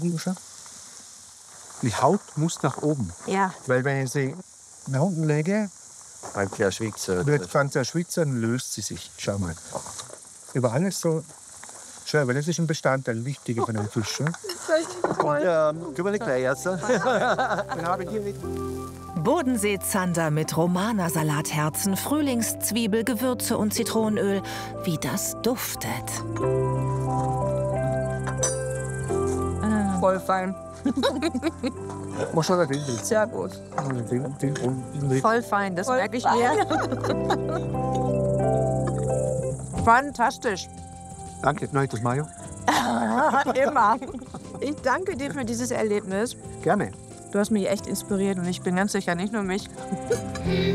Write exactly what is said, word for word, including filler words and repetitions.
Die Haut muss nach oben. Ja. Weil wenn ich sie nach unten lege, Beim Schwitzer. wird ganz erschwitzen, löst sie sich. Schau mal. Über alles so schön, weil das ist ein Bestandteil, wichtiger von einem Fisch. Ne? Ja, können wir nicht gleich essen? Dann habe ich hier mit. Bodenseezander mit Romana-Salatherzen, Frühlingszwiebel, Gewürze und Zitronenöl. Wie das duftet. Voll fein. Mach schon den Bild. Sehr gut. Den, den, den, den. Voll fein, das merke ich mir. Fantastisch. Danke, neues Mayo. Immer. Ich danke dir für dieses Erlebnis. Gerne. Du hast mich echt inspiriert und ich bin ganz sicher nicht nur mich.